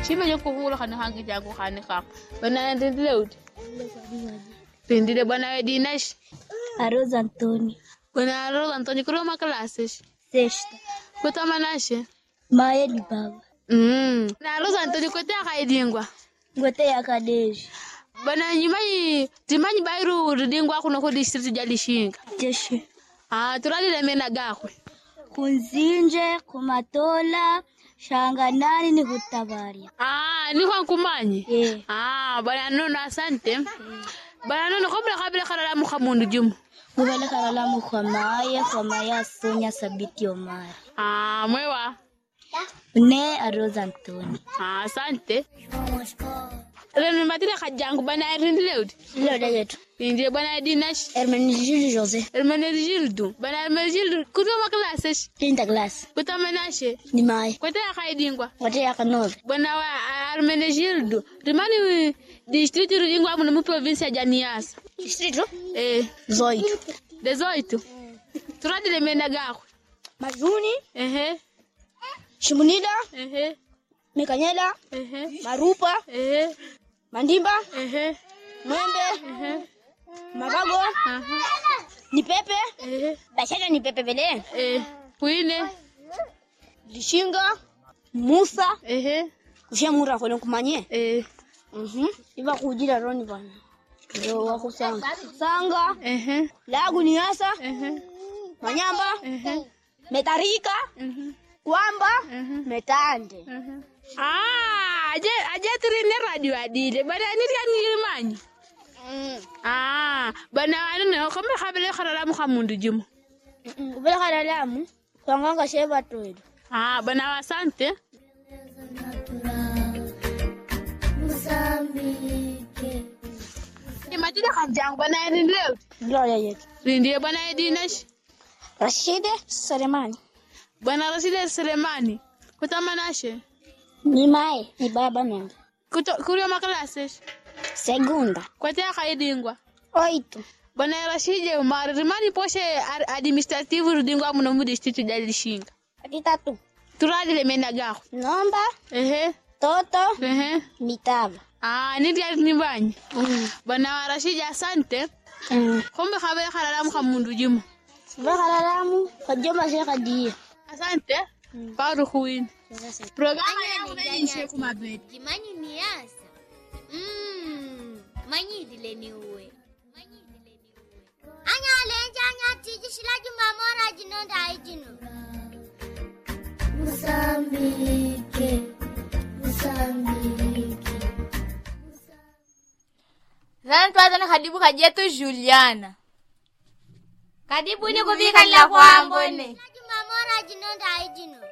Chima yoko hula kana hangi jangu khani khak. Bana ndilewd. Tindile bana Edinash. Rosa Antônio. Bana Rosa Antônio kuroma classes. Sexta. Kota manashe. Maia de Baba. Na Rosa Antônio kota kaidingwa. Gote ya Kadeji. Bana nyimai timanyi bairu ridingwa kuno ko district jalishinga. Jeshi. Turalile mena gakwe. Kunzinje, Kumatola, Shanganani ni Kutabaria. Ni kwa kumanyi? Bana nono asante. Bana nono kabla kalala mukhamundu jumu. Mubele kalala kwa Maya Sonia Sabiti Omar. Mwewa. Ne Rosa Antônio. Asante. Rene matira kajangu bana rindilewd. Leo yetu. Indie bana Edinash. Hermenegildo José. Hermenegildo. Bana Hermenegildo kutoma classes. Quinta classe. Kutama nashe. Ni mai. Kota kaidingwa. Gote ya Kanove. Bana wa Hermenegildo. Rimani district ridingwa mu province ya Janias. Distrito? Zoito. 18. Turadile mena gakwe. Mazuni. Shimunida. Mikanyela. Marupa. Mandimba. Mwembe. Mabago. Ni pepe. Bashaka ni pepe bele. Puine. Lishinga. Musa. Kushamura kwa kumanye. Iba kujira roni bana. Ndio wako sanga. Sanga. Lagu ni asa. Manyamba. Metarika. Kwamba. Metande. Aje trine radio adile bana nirimanyi. Bana wana kama khabele khalala mukhamundu jumu. Ubele khalala mu kwanga sheba toido. Bana asante. Matida kanjang bana rindilewd. Gloria yetu. Rindie bana Edinash. Rashide Selemani. Bana Rashide Selemani. Kutama nashe. Ni mai, ni baba nende. Kurio classes. Segunda. Kota kaidingwa. 8. Bana Rashide Umar rimani poshe administrative ridingwa muno mu district jalishinga. 3. Turadile mena gakwe. Nomba. Toto. Mitava. Nidi nibanyi. Bana Rashide asante. Kombe khabele khalala mukhamundu jumu. Bakhalalamu kajoma sheka dia. Asante. Paru huin. Programa yangu naishi kumabet. Kimanyi niasa. Manyi dile ni uwe. Anya lenja anya tiji shilaji mamora jinonda aijino. Mozambique. Zana tuwazana kadibu kajetu Juliana. Kadibu ni kubika la kwa ambone. Shilaji mamora jinonda aijino.